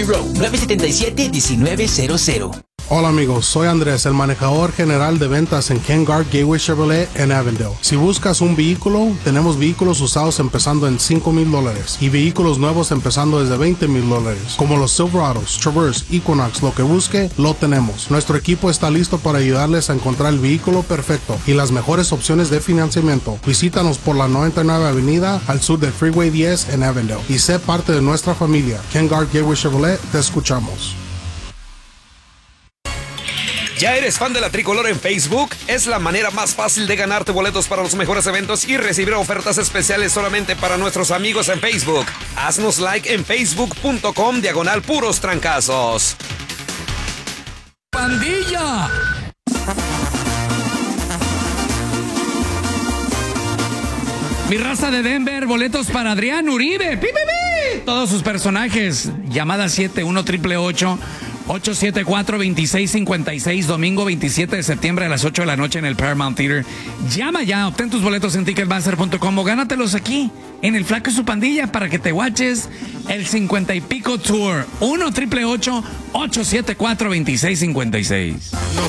Perry Road, 977-1900. Hola amigos, soy Andrés, el manejador general de ventas en Ken Garff Gateway Chevrolet en Avondale. Si buscas un vehículo, tenemos vehículos usados empezando en $5,000 y vehículos nuevos empezando desde $20,000, como los Silverados, Traverse, Equinox, lo que busque, lo tenemos. Nuestro equipo está listo para ayudarles a encontrar el vehículo perfecto y las mejores opciones de financiamiento. Visítanos por la 99 Avenida al sur del Freeway 10 en Avondale y sé parte de nuestra familia. Ken Garff Gateway Chevrolet, te escuchamos. ¿Ya eres fan de la Tricolor en Facebook? Es la manera más fácil de ganarte boletos para los mejores eventos y recibir ofertas especiales solamente para nuestros amigos en Facebook. Haznos like en facebook.com/puros trancazos. ¡Pandilla! Mi raza de Denver, boletos para Adrián Uribe. ¡Pi, pi, pi! Todos sus personajes. Llamada 7-1-888-874-2656. Domingo 27 de septiembre a las 8 de la noche en el Paramount Theater. Llama ya, obtén tus boletos en Ticketmaster.com o gánatelos aquí en el Flaco y su Pandilla para que te watches el 50 y pico Tour. 1-888-874-2656.